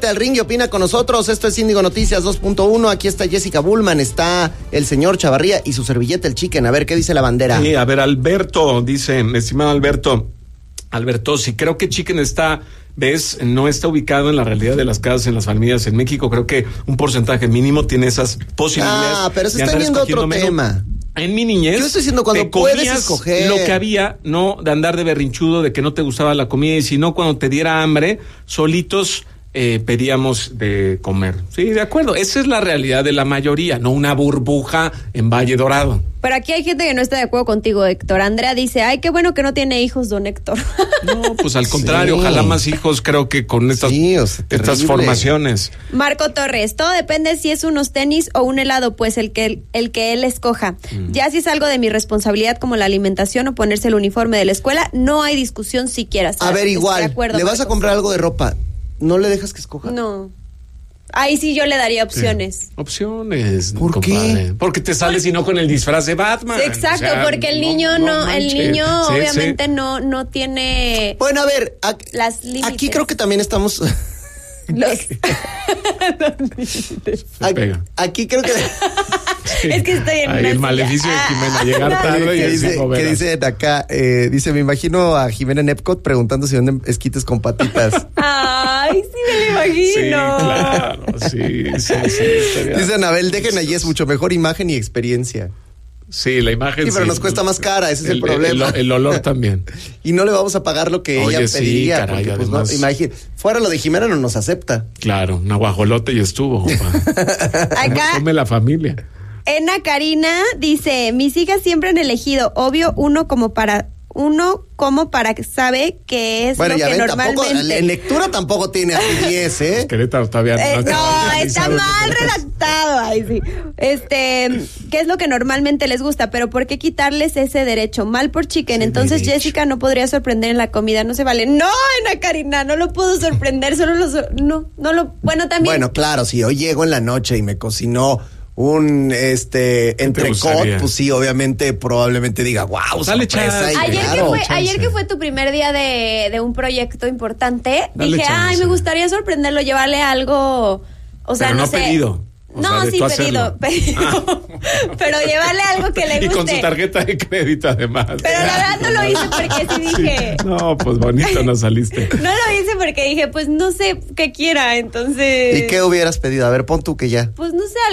súbete al ring y opina con nosotros. Esto es Índigo Noticias 2.1. Aquí está Jessica Bullman, está el señor Chavarría y su servilleta el Chicken. A ver, ¿qué dice la bandera? Sí, a ver, Alberto dice, estimado Alberto, sí, creo que Chicken no está ubicado en la realidad de las casas en las familias en México. Creo que un porcentaje mínimo tiene esas posibilidades. Ah, pero se está viendo otro tema. En mi niñez, yo estoy diciendo cuando puedes escoger lo que había, no de andar de berrinchudo, de que no te gustaba la comida, y sino cuando te diera hambre, solitos pedíamos de comer. Sí, de acuerdo, esa es la realidad de la mayoría, no una burbuja en Valle Dorado. Pero aquí hay gente que no está de acuerdo contigo, Héctor. Andrea dice, ay, qué bueno que no tiene hijos, don Héctor. No, pues al contrario, ojalá más hijos, creo que con estas formaciones. Marco Torres, todo depende si es unos tenis o un helado, pues el que él escoja. Ya si es algo de mi responsabilidad como la alimentación o ponerse el uniforme de la escuela, no hay discusión siquiera. A ver, igual, le vas a comprar algo de ropa, ¿no le dejas que escoja? No. Ahí sí yo le daría opciones. Sí. Opciones. ¿Por qué? Porque te sales y no con el disfraz de Batman. Exacto, porque el niño obviamente no tiene. Bueno, a ver, las límites. Aquí creo que también estamos. Aquí creo que. Es que estoy en el maleficio de Jimena, llegar tarde y que dice acá, dice, me imagino a Jimena en Epcot preguntando si venden esquites con patitas. Ay, sí me lo imagino. Sí, claro, sí. Dice Anabel, dejen allí, es mucho mejor imagen y experiencia. Sí, la imagen sí. Pero nos cuesta más cara, ese es el problema. El olor también. Y no le vamos a pagar lo que ella pediría. Caray, porque, pues, además, no, imagínate, fuera lo de Jimena no nos acepta. Claro, un aguajolote y estuvo. Acá come la familia. Ena Karina dice, mis hijas siempre han elegido, obvio, uno como para que sabe que es bueno, lo que normalmente... Tampoco, en lectura tampoco tiene así 10, ¿eh? Querétaro todavía no, está mal redactado. Ay, sí. ¿Qué es lo que normalmente les gusta? Pero ¿por qué quitarles ese derecho? Mal por Chicken. Entonces Jessica no podría sorprender en la comida, no se vale. No, Ana Karina, no lo puedo sorprender, bueno, también. Bueno, claro, si hoy llego en la noche y me cocinó un entrecot, pues sí, obviamente, probablemente diga, wow, sorpresa. Ayer que fue tu primer día de un proyecto importante, dije, chance. Me gustaría sorprenderlo, llevarle algo, o sea, pero no sé. Pedido. Pedido. Pero llevarle algo que le guste. Y con su tarjeta de crédito, además. Pero la verdad no lo hice porque sí dije. Sí. No, pues bonito no saliste. No lo hice porque dije, pues no sé qué quiera, entonces. ¿Y qué hubieras pedido? A ver, pon tú que ya. Pues no sé,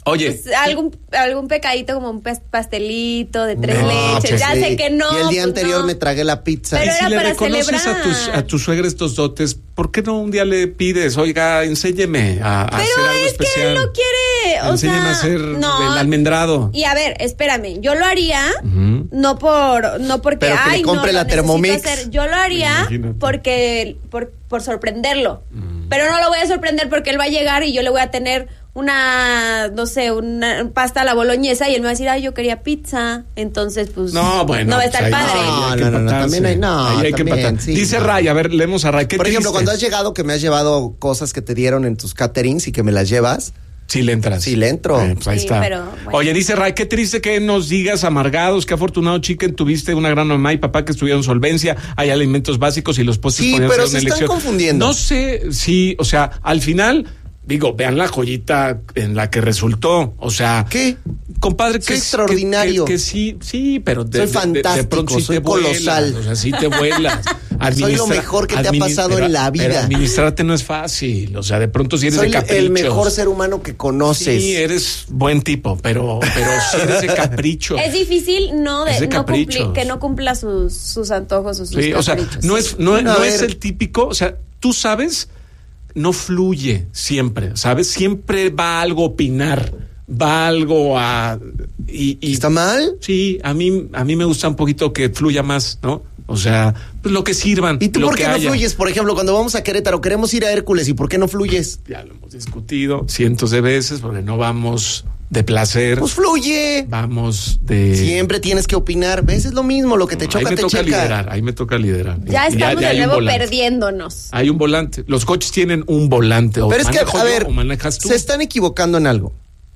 algún pecadito como un pastelito de 3 leches. Ya sé que no. Y el día anterior me tragué la pizza. Pero y si era le para reconoces celebrar. a tu suegra estos dotes, ¿por qué no un día le pides, oiga, enséñeme a hacer algo especial? Pero es que él no quiere, enséñeme a hacer el almendrado. Y a ver, espérame, yo lo haría no porque pero que le compre la Thermomix. Yo lo haría porque por sorprenderlo. Pero no lo voy a sorprender porque él va a llegar y yo le voy a tener una pasta a la boloñesa y él me va a decir, ay, yo quería pizza. Entonces, pues, no va a estar padre. No, también hay, hay que empatar. Sí, dice Ray, a ver, leemos a Ray. Por ejemplo, cuando has llegado, que me has llevado cosas que te dieron en tus caterings y que me las llevas. Sí le entras. Sí le entro. Pues ahí está. Pero, bueno. Oye, dice Ray, qué triste que nos digas amargados, qué afortunado, Chicken, tuviste una gran mamá y papá que estuvieron solvencia, hay alimentos básicos y los postres sí, podían pero ser una se elección. están confundiendo. No sé si, o sea, al final, digo, vean la joyita en la que resultó, o sea... ¿Qué? Compadre, que es extraordinario. Que sí, pero soy fantástico, de pronto sí soy colosal. O sea, sí te vuelas. Soy lo mejor que te ha pasado en la vida. Pero administrarte no es fácil. O sea, de pronto sí eres soy de caprichos. el mejor ser humano que conoces. Sí, eres buen tipo, pero sí eres de caprichos. Es difícil que no cumpla sus antojos o sus caprichos. O sea, no es el típico, o sea, tú sabes, no fluye siempre, ¿sabes? Siempre va algo a opinar. Va algo a... Y ¿está mal? Sí, a mí me gusta un poquito que fluya más, ¿no? O sea, pues lo que sirvan. ¿Y tú lo por qué que no haya. fluyes? Por ejemplo, cuando vamos a Querétaro, queremos ir a Hércules, ¿y por qué no fluyes? Ya lo hemos discutido cientos de veces, porque no vamos de placer. Pues fluye. Vamos de... Siempre tienes que opinar. ¿Ves? Es lo mismo, lo que te choca, te checa. Ahí me toca liderar. Ya estamos de nuevo perdiéndonos. Hay un volante. Los coches tienen un volante. Pero es que, a ver, o manejas tú. Se están equivocando en algo.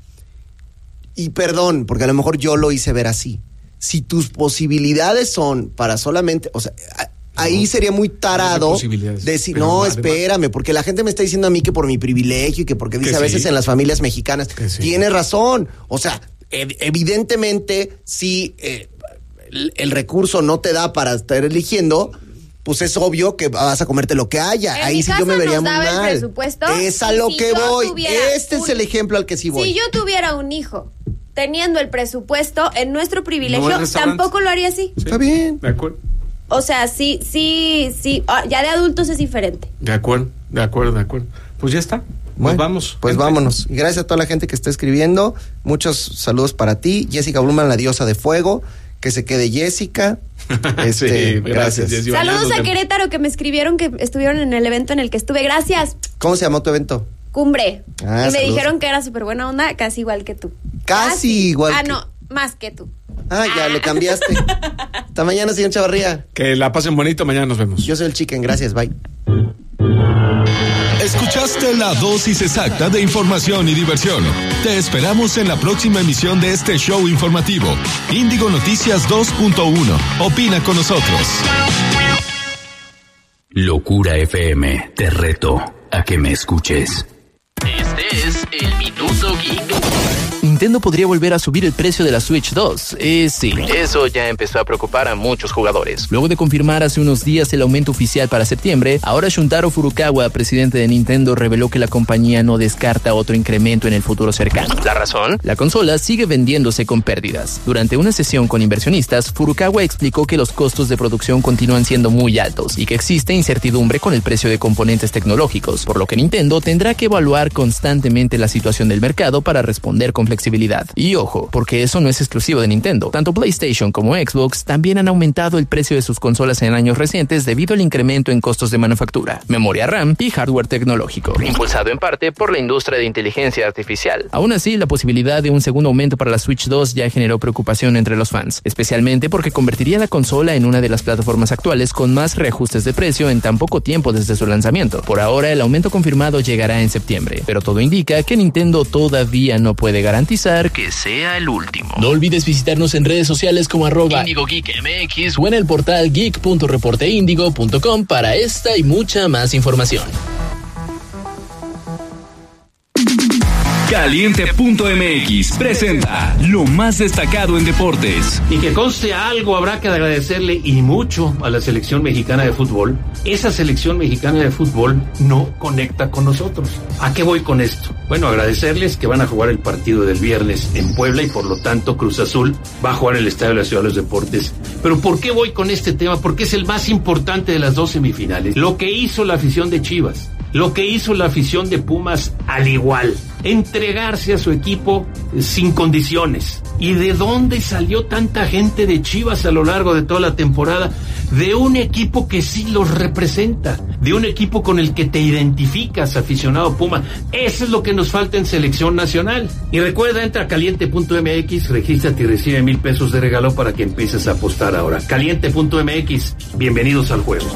Y perdón, porque a lo mejor yo lo hice ver así. Si tus posibilidades son para solamente, o sea, ahí sería muy tarado decir, no, espérame, porque la gente me está diciendo a mí que por mi privilegio y que porque dice a veces en las familias mexicanas, tiene razón. O sea, evidentemente, si el recurso no te da para estar eligiendo, pues es obvio que vas a comerte lo que haya. Ahí sí yo me vería muy mal. Es a lo que voy. Este es el ejemplo al que sí voy. Si yo tuviera un hijo teniendo el presupuesto en nuestro privilegio, tampoco lo haría así. Está bien. De acuerdo. O sea, sí. Ya de adultos es diferente. De acuerdo. Pues ya está. Bueno, vamos. Pues vámonos. Y gracias a toda la gente que está escribiendo. Muchos saludos para ti. Jessica Bluman, la diosa de fuego. Que se quede Jessica. Gracias. Saludos a Querétaro, que me escribieron que estuvieron en el evento en el que estuve. Gracias. ¿Cómo se llamó tu evento? Cumbre. Y me dijeron que era súper buena onda, casi igual que tú. Casi igual. No, más que tú. Ya le cambiaste. Hasta mañana, señor Chavarría. Que la pasen bonito, mañana nos vemos. Yo soy el Chicken, gracias, bye. Escuchaste la dosis exacta de información y diversión. Te esperamos en la próxima emisión de este show informativo. Índigo Noticias 2.1. Opina con nosotros. Locura FM. Te reto a que me escuches. Este es el Minuto Geek. Nintendo podría volver a subir el precio de la Switch 2. Sí, eso ya empezó a preocupar a muchos jugadores. Luego de confirmar hace unos días el aumento oficial para septiembre, ahora Shuntaro Furukawa, presidente de Nintendo, reveló que la compañía no descarta otro incremento en el futuro cercano. ¿La razón? La consola sigue vendiéndose con pérdidas. Durante una sesión con inversionistas, Furukawa explicó que los costos de producción continúan siendo muy altos y que existe incertidumbre con el precio de componentes tecnológicos, por lo que Nintendo tendrá que evaluar constantemente la situación del mercado para responder con flexibilidad. Y ojo, porque eso no es exclusivo de Nintendo. Tanto PlayStation como Xbox también han aumentado el precio de sus consolas en años recientes debido al incremento en costos de manufactura, memoria RAM y hardware tecnológico, impulsado en parte por la industria de inteligencia artificial. Aún así, la posibilidad de un segundo aumento para la Switch 2 ya generó preocupación entre los fans, especialmente porque convertiría la consola en una de las plataformas actuales con más reajustes de precio en tan poco tiempo desde su lanzamiento. Por ahora, el aumento confirmado llegará en septiembre, pero todo indica que Nintendo todavía no puede garantizar que sea el último. No olvides visitarnos en redes sociales como @IndigoGeekMX o en el portal geek.reporteindigo.com para esta y mucha más información. Caliente.mx presenta lo más destacado en deportes. Y que conste algo, habrá que agradecerle y mucho a la selección mexicana de fútbol. Esa selección mexicana de fútbol no conecta con nosotros. ¿A qué voy con esto? Bueno, agradecerles que van a jugar el partido del viernes en Puebla y por lo tanto Cruz Azul va a jugar en el Estadio de la Ciudad de los Deportes. Pero ¿por qué voy con este tema? Porque es el más importante de las dos semifinales. Lo que hizo la afición de Chivas, lo que hizo la afición de Pumas al igual, entregarse a su equipo sin condiciones. ¿Y de dónde salió tanta gente de Chivas a lo largo de toda la temporada? De un equipo que sí los representa, de un equipo con el que te identificas, aficionado Puma. Eso es lo que nos falta en selección nacional. Y recuerda, entra a caliente.mx, regístrate y recibe $1,000 de regalo para que empieces a apostar ahora. Caliente.mx, bienvenidos al juego.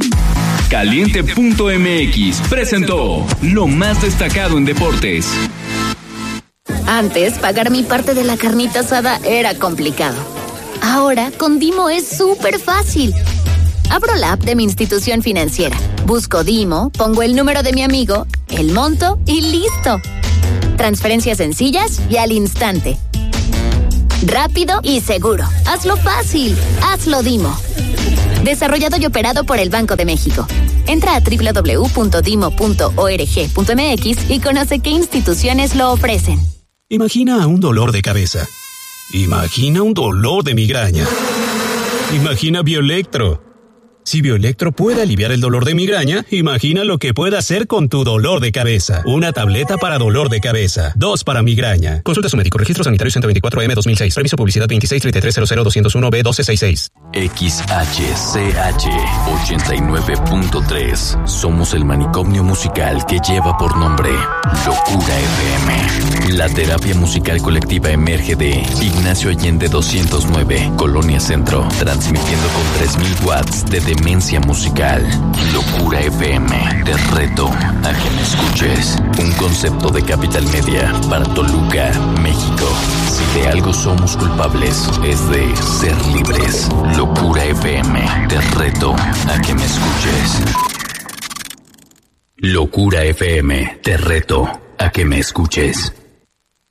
Caliente.mx presentó lo más destacado en deportes. Antes, pagar mi parte de la carnita asada era complicado. Ahora, con Dimo es súper fácil. Abro la app de mi institución financiera, busco Dimo, pongo el número de mi amigo, el monto y listo. Transferencias sencillas y al instante. Rápido y seguro. Hazlo fácil. Hazlo Dimo. Desarrollado y operado por el Banco de México. Entra a www.dimo.org.mx y conoce qué instituciones lo ofrecen. Imagina un dolor de cabeza. Imagina un dolor de migraña. Imagina Bioelectro. Si Bioelectro puede aliviar el dolor de migraña, imagina lo que puede hacer con tu dolor de cabeza. Una tableta para dolor de cabeza. 2 para migraña. Consulta a su médico. Registro sanitario 124M 2006. Reviso publicidad 2633000201B1266. XHCH 89.3. Somos el manicomio musical que lleva por nombre Locura FM. La terapia musical colectiva emerge de Ignacio Allende 209, Colonia Centro, transmitiendo con 3000 watts de demencia musical. Locura FM, te reto a que me escuches. Un concepto de Capital Media para Toluca, México. Si de algo somos culpables, es de ser libres. Locura FM, te reto a que me escuches. Locura FM, te reto a que me escuches.